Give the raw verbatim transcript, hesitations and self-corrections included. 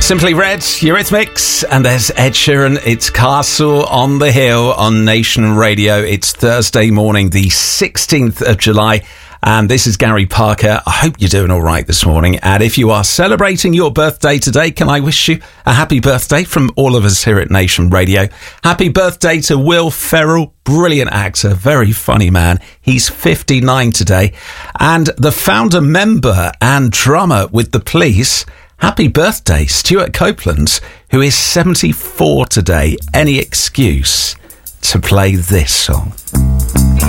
Simply Red, Eurythmics, and there's Ed Sheeran. It's Castle on the Hill on Nation Radio. It's Thursday morning, the sixteenth of July, and this is Gary Parker. I hope you're doing all right this morning, and if you are celebrating your birthday today, can I wish you a happy birthday from all of us here at Nation Radio. Happy birthday to Will Ferrell, brilliant actor, very funny man. He's fifty-nine today, and the founder, member and drummer with The Police. Happy birthday, Stuart Copeland, who is seventy-four today. Any excuse to play this song?